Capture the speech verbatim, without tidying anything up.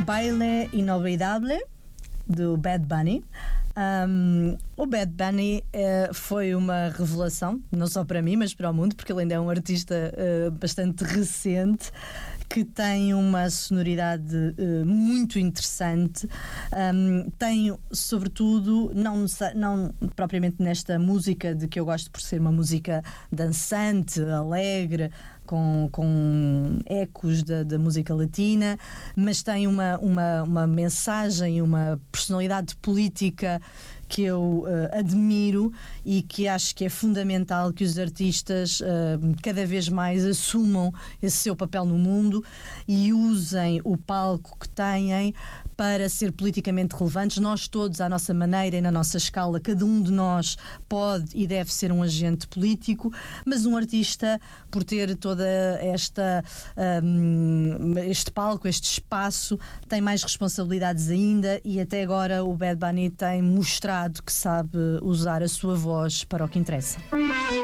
Baile Inolvidable, do Bad Bunny. Um, o Bad Bunny uh, foi uma revelação, não só para mim, mas para o mundo, porque ele ainda é um artista uh, bastante recente, que tem uma sonoridade uh, muito interessante. Um, tem, sobretudo, não, não propriamente nesta música, de que eu gosto por ser uma música dançante, alegre, com, com ecos da, da música latina, mas tem uma, uma, uma mensagem, uma personalidade política que eu uh, admiro e que acho que é fundamental que os artistas uh, cada vez mais assumam esse seu papel no mundo e usem o palco que têm para ser politicamente relevantes. Nós todos, à nossa maneira e na nossa escala, cada um de nós pode e deve ser um agente político, mas um artista, por ter toda esta um, este palco, este espaço, tem mais responsabilidades ainda, e até agora o Bad Bunny tem mostrado que sabe usar a sua voz para o que interessa.